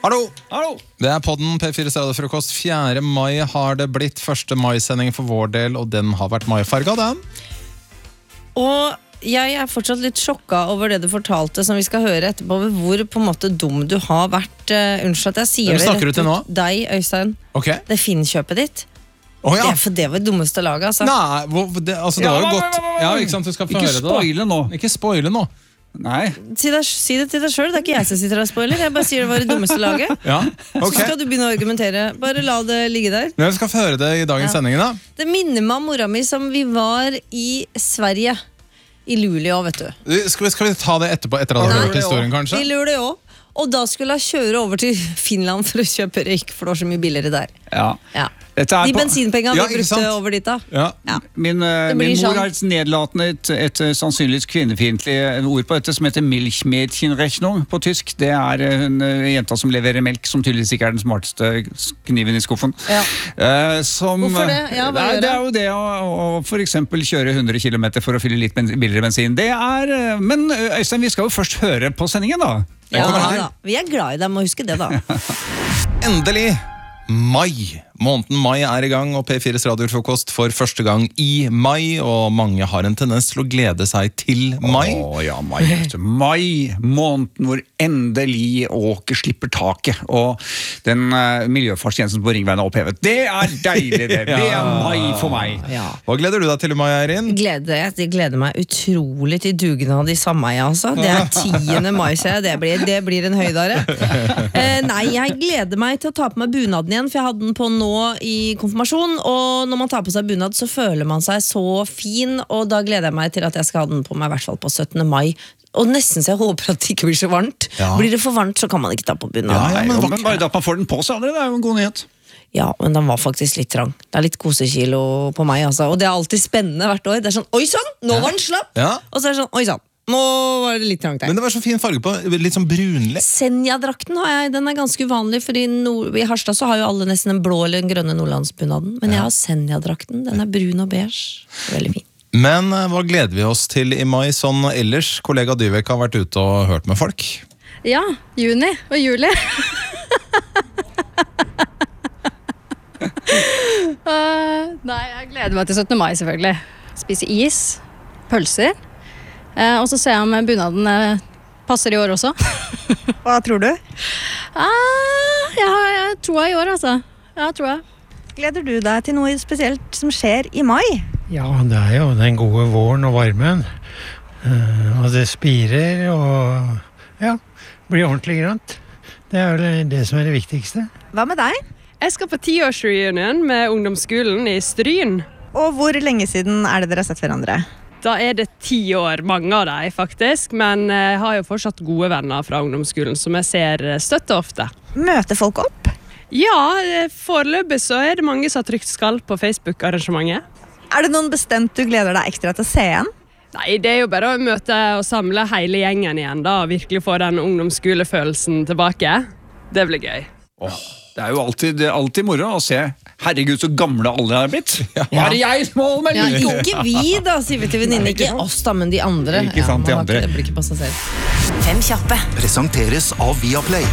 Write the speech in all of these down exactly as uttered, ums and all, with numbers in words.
Hallo! Hallo! Det er podden P fire radiofrokost. fjerde mai har det blitt. Første mai-sending for vår del, og den har vært mai-farga, den. Og jeg er fortsatt litt sjokka over det du fortalte, som vi skal høre etterpå, over hvor på en måte dum du har vært. Uh, unnskyld at jeg sier Hvem det snakker du til nå? Deg, Øystein. Ok. Det Finn-kjøpet ditt. Oh, ja. Det er for det var det dummeste laget, altså. Nei, hvor- det, altså det Ja, har jo hva- gått. hva- hva- hva- Ja, ikke sant, du skal få Ikke høre det da. spoile nå. Ikke spoile nå. Nei. Si det, si det til deg selv, det er ikke jeg som sitter og spoiler. Jeg bare sier det var det dummeste laget. Ja, ok. Så skal du begynne å argumentere. Bare la det ligge der. Men vi skal få høre det i dagens Ja. sending da. Det minner meg om mora mi som vi var i Sverige. I Luleå, vet du. Skal vi, skal vi ta det etterpå, etter at du har hørt historien, kanskje? I Luleå. Og da skulle jeg kjøre over til Finland for å kjøpe røyk, for det var så mye billigere der. Ja. Ja. Dette er De på- bensinpengene Ja, vi ikke brukte sant? over dit da. Ja. Ja. Min, eh, Det blir min mor sånn. har et nedlatende et, et, et sannsynligvis kvinnefiendtlig ord på dette som heter Milchmädchenrechnung på tysk. Det er en uh, jenta som leverer melk, som tydeligvis ikke er den smarteste kniven i skuffen. Ja. Eh, som, Hvorfor det? Ja, hva Nei, gjør det er jo det å, å for eksempel kjøre hundre kilometer for å fylle litt ben, billigere bensin. Det er, eh, men eh, Øystein, vi skal jo først høre på sendingen da. Ja, kommer her. da. Vi er glad i dem, må huske det da. Endelig mai. Måneden mai er i gang, og P fires radiofrokost for første gang i mai, og mange har en tendens til å glede seg til mai. Å ja, mai. vet du. Mai, måneden hvor endelig åker slipper taket, og den uh, miljøfartstjenesten på Ringveien er opphevet. Det er deilig, det. Det er mai for meg. Ja. Hva gleder du deg til i mai, Eirin? Gleder, jeg, jeg gleder meg utrolig til dugnad i Sameia, altså. Det er tiende mai, så jeg. Det blir, det blir en høydare. Eh, nei, jeg gleder meg til å ta på meg bunaden igjen, for jeg hadde den på nå i konfirmasjon, og når man tar på seg bunad, så føler man seg så fin, og da gleder jeg meg til at jeg skal ha den på meg, i hvert fall på syttende mai. Og nesten så jeg håper at det ikke blir så varmt. Ja. Blir det for varmt, så kan man ikke ta på bunad. Ja, ja, Nei, men jo, hva- men bare det at man får den på seg, det er jo en god nyhet. Ja, men den var faktisk litt trang. Det er litt kosekilo på meg, altså. Og det er alltid spennende hvert år. Det er sånn, oi sann, nå var den slapp! Ja. Og så er det sånn, oi sann, nå var det litt trangt her. Men det var så fin farge på, litt sånn brunlig. Senja-drakten har jeg, den er ganske uvanlig, for i, Nord i Harstad så har jo alle nesten en blå eller en grønne nordlandsbunaden. Men jeg har Senja-drakten, den er brun og beige. Veldig fin. Men eh, hva gleder vi oss til i mai sånn ellers? Kollega Dyvek har vært ute og hørt med folk. Ja, juni og juli. uh, nei, jeg gleder meg til syttende mai selvfølgelig. Spise is, pølser. Uh, og så ser jeg om bunaden uh, passer i år også. Hva tror du? uh, jeg har jeg troa i år, altså. Ja, troa. Gleder du deg til noe spesielt som skjer i mai? Ja, det er jo den gode våren og varmen. Eh, og det spirer og ja, blir ordentlig grønt. Det er vel det som er det viktigste. Hva med deg? Jeg skal på tiårsreunion med ungdomsskolen i Stryn. Og hvor lenge siden er det dere har sett hverandre? Da er det ti år, mange av dem faktisk, men jeg har jo fortsatt gode venner fra ungdomsskolen som jeg ser støtte ofte. Møter folk opp? Ja, foreløpig så er det mange som har trykt skall på Facebook-arrangementet. Er det noen bestemt du gleder deg ekstra til å se igjen? Nei, det er jo bare å møte og samle hele gjengen igjen da, og virkelig få den ungdomsskolefølelsen tilbake. Det blir gøy. Åh, det er jo alltid, det er alltid moro å se. Herregud, så gamle alle er blitt. Bare jeg som holder meg Ja, like. ikke vi da, sier vi til venninne. Ikke oss da, men de andre. Ikke sant, de man har andre. ikke det blikket på seg selv. Fem kjappe. Presenteres av Viaplay.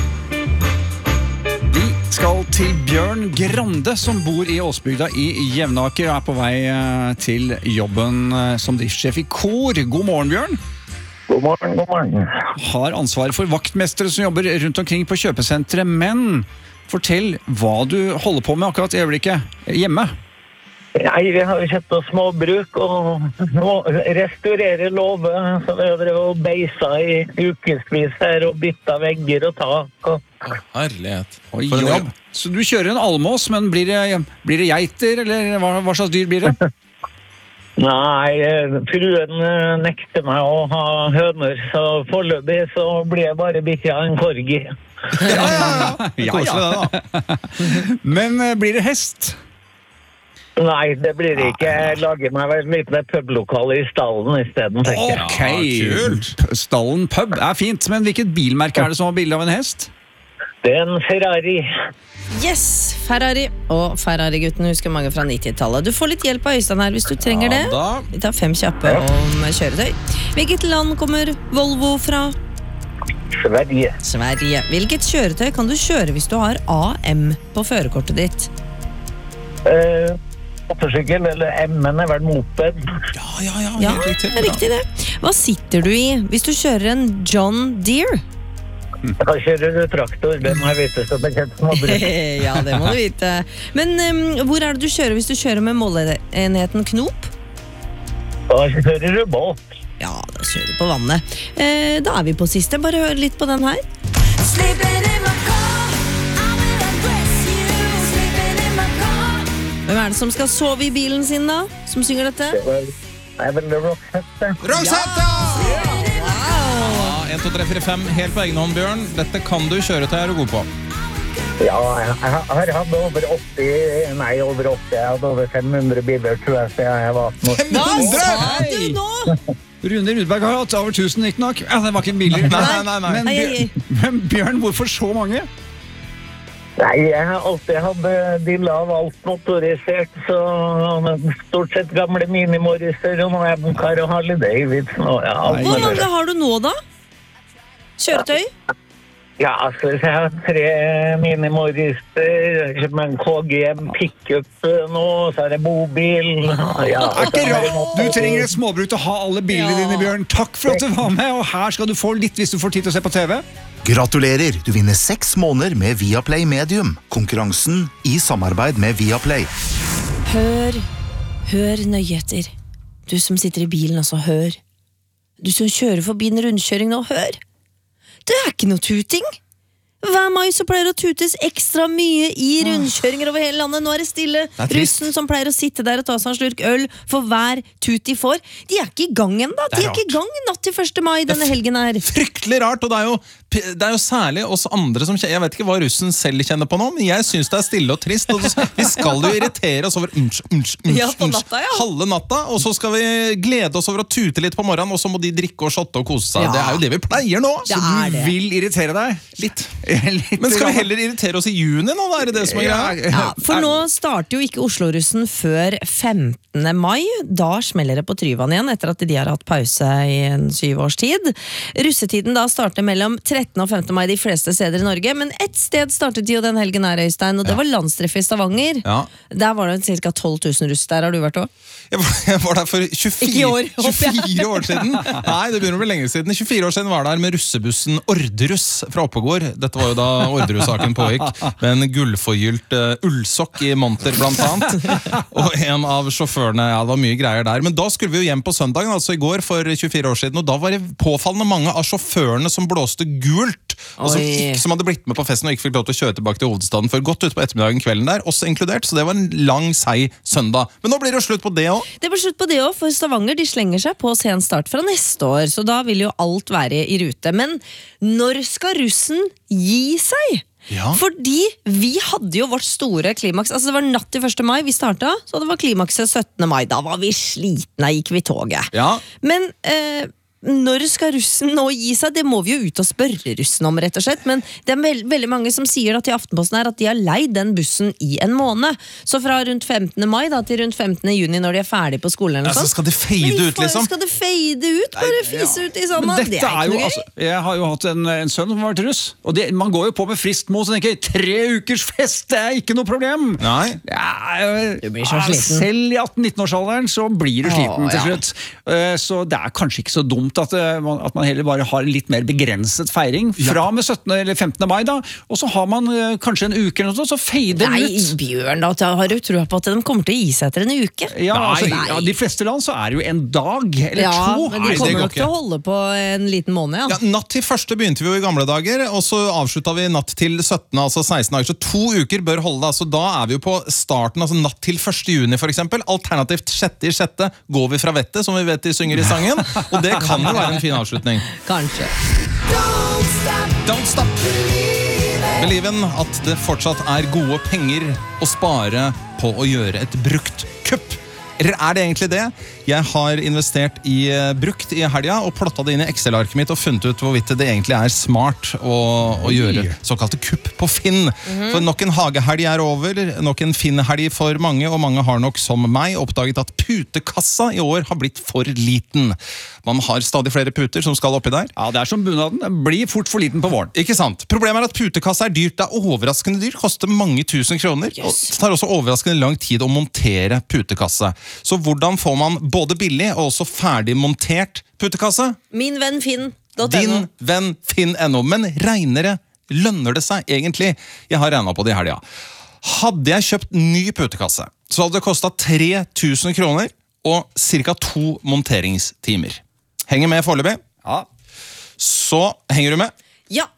Vi skal til Bjørn Grande, som bor i Åsbygda i Jevnaker, og er på vei eh, til jobben eh, som driftssjef i Kor. God morgen, Bjørn. God morgen, god morgen. Har ansvar for vaktmestere som jobber rundt omkring på kjøpesentre, men fortell hva du holder på med akkurat i øyeblikket hjemme. Nei, vi har jo kjøpt oss småbruk og nå restaurerer låve, så vi har drevet og beisa i ukesvis her og bytta vegger og tak. Og... Herlighet. Oi, For en oi. jobb. Så du kjører en almås, men blir det, blir det geiter, eller hva, hva slags dyr blir det? Nei, fruen eh, nekter meg å ha høner, så foreløpig så blir jeg bare bikkja en korgi. Ja, ja, ja. Ja, Koselig ja. det da. Men eh, blir det hest? Nei, det blir det ikke. Jeg lager meg vel litt med publokale i stallen i stedet, tenker jeg. Ok, Ja, kult. P- Stallen pub er fint, men hvilket bilmerke er det som har bilde av en hest? Det er en Ferrari. Yes, Ferrari. Og Ferrari-gutten husker mange fra nittitallet. Du får litt hjelp av Øystein her hvis du trenger det. Ja, da. Vi tar fem kjappe om kjøretøy. Hvilket land kommer Volvo fra? Sverige. Sverige. Hvilket kjøretøy kan du kjøre hvis du har A M på førerkortet ditt? Eh, motorsykkel, eller M-en er vel moped. Ja, ja, ja, Ja, helt riktig. det er riktig det. Hva sitter du i hvis du kjører en John Deere? Da kjører du traktor, det må jeg vite som bekjent småbruk. Ja, det må du vite. Men um, hvor er det du kjører hvis du kjører med måleenheten knop? Da kjører du båt. Ja, da kjører du på vannet. Eh, da er vi på siste. Bare hør litt på den her. Hvem er det som skal sove i bilen sin da? Som synger dette? Det er vel Roxette. Roxette! en, to, tre, fire, fem, helt på egen hånd, Bjørn. Dette kan du kjøretøy, er du god på. Ja, jeg har hatt over åtti, nei, over åtti, jeg hadde over fem hundre biler, tror jeg, så jeg var atten år. Hva sa du nå? Rune Rudberg har hatt over tusen, ikke nok. Ja, det var ikke billig. Nei, nei, nei. Men, Hei, hei, Bjørn, men Bjørn, hvorfor så mange? Nei, jeg har alltid hatt dilla av alt motorisert, så stort sett gamle minimorister, og nå er jeg kar og Harley Davidson, og ja, alt Hvor mulig. mange har du nå da? Kjøretøy? Ja, altså, jeg har tre minimorister, med en K G M pickup nå, så er det bobil. Ja, Er ikke rart. Du trenger et småbruk til å ha alle bilene Ja. dine, Bjørn. Takk for at du var med, og her skal du få litt hvis du får tid til å se på T V. Gratulerer, du vinner seks måneder med Viaplay Medium. Konkurransen i samarbeid med Viaplay. Hør, hør nøye etter. Du som sitter i bilen, altså, hør. Du som kjører forbi en rundkjøring nå, hør. Det er ikke noe tuting. Hver mai så pleier det å tutes ekstra mye i rundkjøringer over hele landet. Nå er det stille. er trist. Russen som pleier å sitte der og ta seg en slurk øl for hver tut de får. De er ikke i gang ennå. De Det er er ikke i gang natt til første mai denne helgen her. Fryktelig rart, og det er jo, det er jo særlig oss andre som kjenner. Jeg vet ikke hva russen selv kjenner på nå, men jeg synes det er stille og trist. Og så, vi skal jo irritere oss over unns, unns, unns, Ja, på unns, natta, ja. halve natta, og så skal vi glede oss over å tute litt på morgenen, og så må de drikke og shotte og kose seg. Ja. Det er jo det vi pleier nå. Det Så er det. Vil irritere deg? litt. Litt Men skal vi grann. heller irritere oss i juni nå, da? Er det det som er greia? Ja, for nå starter jo ikke Oslo-russen før femtende mai. Da smeller det på Tryvann igjen, etter at de har hatt pause i en syv års tid. Russetiden da starter mellom trettende og femtende mai de fleste steder i Norge, men ett sted startet de jo den helgen her, Øystein, og det var landstreffet i Stavanger. Ja. Der var det ca. tolv tusen russ. Der har du vært også? Jeg var, jeg var der for Ikke i år, tjuefire, håper jeg. tjuefire år siden. Nei, det begynner å bli lenge siden. tjuefire år siden var jeg der med russebussen Orderus fra Oppegård. Dette var jo da Orderus-saken pågikk, med en gullforgylt uh, ullsokk i monter blant annet. Og en av sjåførene, ja, det var mye greier der. Men da skulle vi jo hjem på søndagen, altså i går for tjuefire år siden, og da var det påfallende mange av sjåførene som blåste gult, og som, Oi. ikke, som hadde blitt med på festen og ikke fikk lov til å kjøre tilbake til hovedstaden før godt ut på ettermiddagen kvelden der, også inkludert, så det var en lang, seig søndag. Men nå blir det jo slutt på det også. Det blir slutt på det også, for Stavanger de slenger seg på sen start fra neste år, så da vil jo alt være i rute. Men når skal russen gi seg? Ja. Fordi vi hadde jo vårt store klimaks. Altså det var natt til første mai vi starta, så det var klimakset syttende mai. Da var vi slitne, gikk vi toget. Ja. Men eh, når skal russen nå gi seg? Det må vi jo ut og spørre russen om, rett og slett. Men det er veld, veldig mange som sier da til Aftenposten her at de har leid den bussen i en måned. Så fra rundt femtende mai da, til rundt femtende juni når de er ferdig på skolen eller Altså, sånn. skal det fade Men de ut, får- liksom? Skal det fade ut? Bare fise ut i Men sanda? dette Det er er ikke jo, noe gøy. altså, jeg har jo hatt en, en sønn som har vært russ, og det, man går jo på med friskt mot, så tenker jeg, tre ukers fest, det er ikke noe problem. Nei. Ja, øh, Du blir så ja, sliten. Selv i atten-nitten-årsalderen så blir du sliten Å, til ja. slutt. Eh, Så det er kanskje ikke så dumt at, eh, man- at man heller bare har litt mer begrenset feiring fra med syttende eller femtende mai da, og så har man eh, kanskje en uke eller noe sånt, så fader Nei, den ut. Bjørn, da har du tro på at de kommer til å gi seg etter en uke? Ja, altså, Nei. ja, de fleste land så er det jo en dag eller Ja, to. men Nei, de det kommer går nok til å holde på en liten måned, ja. Ja, natt til første begynte vi jo i gamle dager, og så avslutta vi natt til syttende, altså seksten dager, så to uker bør holde det. Altså, da er vi jo på starten, altså natt til første juni for eksempel. Alternativt sjette i sjette går vi fra vettet, som vi vet de synger i sangen, og det kan jo være en fin avslutning. Kanskje. Don't stop Believe-en at det fortsatt er gode penger å spare på å gjøre et brukt kupp. Eller er det egentlig det? Jeg har investert i uh, brukt i helga og plottet det inn i Excel-arket mitt og funnet ut hvorvidt det egentlig er smart å, å gjøre såkalte kupp på Finn. Mm-hmm. For nok en hagehelg er over, nok en Finn-helg for mange, og mange har nok som meg oppdaget at putekassa i år har blitt for liten. Man har stadig flere puter som skal oppi der. Ja, det er som bunaden. Den blir fort for liten på våren. Ikke sant? Problemet er at putekassa er dyrt. Det er overraskende dyrt, koster mange tusen kroner. Yes. Og det tar også overraskende lang tid å montere putekasse. Så hvordan får man både billig og også ferdig montert putekasse? Min venn Finn. Din venn Finn punkt no. Men regnere lønner det seg egentlig? Jeg har regnet på det i helga. Hadde jeg kjøpt ny putekasse, så hadde det kostet tre tusen kroner og cirka to monteringstimer. Henger med foreløpig? Ja. Så henger du med? Ja,